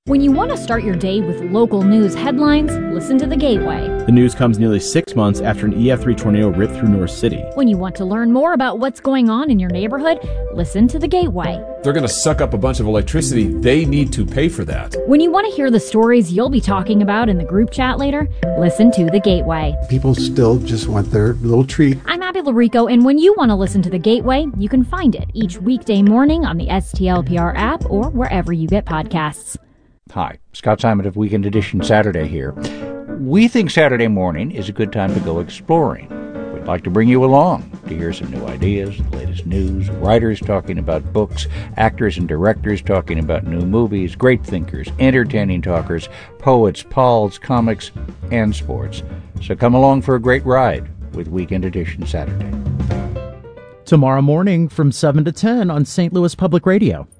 When you want to start your day with local news headlines, listen to The Gateway. The news comes nearly 6 months after an EF3 tornado ripped through North City. When you want to learn more about what's going on in your neighborhood, listen to The Gateway. They're going to suck up a bunch of electricity. They need to pay for that. When you want to hear the stories you'll be talking about in the group chat later, listen to The Gateway. People still just want their little treat. I'm Abby Larico, and when you want to listen to The Gateway, you can find it each weekday morning on the STLPR app or wherever you get podcasts. Hi, Scott Simon of Weekend Edition Saturday here. We think Saturday morning is a good time to go exploring. We'd like to bring you along to hear some new ideas, the latest news, writers talking about books, actors and directors talking about new movies, great thinkers, entertaining talkers, poets, pals, comics, and sports. So come along for a great ride with Weekend Edition Saturday. Tomorrow morning from 7 to 10 on St. Louis Public Radio.